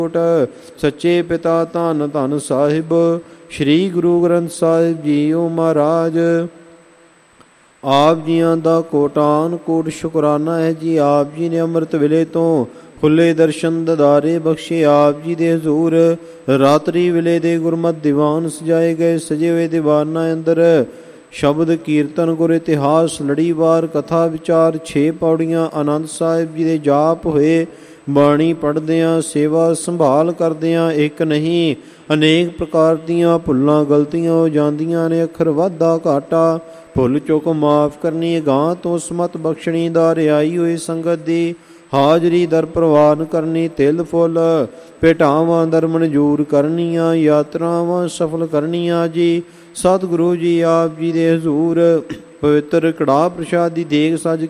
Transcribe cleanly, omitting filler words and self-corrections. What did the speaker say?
ਸੱਚੇ ਪਿਤਾ ਧੰਨ ਧੰਨ ਸਾਹਿਬ ਸ੍ਰੀ ਗੁਰੂ ਗ੍ਰੰਥ ਸਾਹਿਬ ਜੀਓ ਮਹਾਰਾਜ। ਆਪ ਜੀਆਂ ਦਾ ਕੋਟਾਨ ਕੋਟ ਸ਼ੁਕਰਾਨਾ ਹੈ ਜੀ। ਆਪ ਜੀ ਨੇ ਅੰਮ੍ਰਿਤ ਵੇਲੇ ਤੋਂ ਖੁੱਲੇ ਦਰਸ਼ਨ ਦਦਾਰੇ ਬਖਸ਼ੇ। ਆਪ ਜੀ ਦੇ ਹਜ਼ੂਰ ਰਾਤਰੀ ਵੇਲੇ ਦੇ ਗੁਰਮਤਿ ਦੀਵਾਨ ਸਜਾਏ ਗਏ। ਸਜੇ ਹੋਏ ਦੀਵਾਨਾਂ ਅੰਦਰ ਸ਼ਬਦ ਕੀਰਤਨ ਗੁਰ ਇਤਿਹਾਸ ਲੜੀਵਾਰ ਕਥਾ ਵਿਚਾਰ 6 ਪੌੜੀਆਂ ਆਨੰਦ ਸਾਹਿਬ ਜੀ ਦੇ ਜਾਪ ਹੋਏ। ਬਾਣੀ ਪੜ੍ਹਦਿਆਂ ਸੇਵਾ ਸੰਭਾਲ ਕਰਦਿਆਂ ਇੱਕ ਨਹੀਂ ਅਨੇਕ ਪ੍ਰਕਾਰ ਦੀਆਂ ਭੁੱਲਾਂ ਗਲਤੀਆਂ ਹੋ ਜਾਂਦੀਆਂ ਨੇ। ਅੱਖਰ ਵਾਧਾ ਘਾਟਾ ਭੁੱਲ ਚੁੱਕ ਮਾਫ਼ ਕਰਨੀ, ਅਗਾਂਹ ਤੋਂ ਸਮਤ ਬਖਸ਼ਣੀ ਦਾ ਰਿਆਈ ਹੋਈ ਸੰਗਤ ਦੀ ਹਾਜ਼ਰੀ ਦਰ ਪ੍ਰਵਾਨ ਕਰਨੀ, ਤਿਲ ਫੁੱਲ ਭੇਟਾਵਾਂ ਦਰ ਮਨਜ਼ੂਰ ਕਰਨੀਆਂ, ਯਾਤਰਾਵਾਂ ਸਫਲ ਕਰਨੀਆਂ ਜੀ। ਸਤਿਗੁਰੂ ਜੀ ਆਪ ਜੀ ਦੇ ਹਜ਼ੂਰ ਪਵਿੱਤਰ ਕੜਾਹ ਪ੍ਰਸ਼ਾਦ ਦੀ ਦੇਗ ਸੱਜ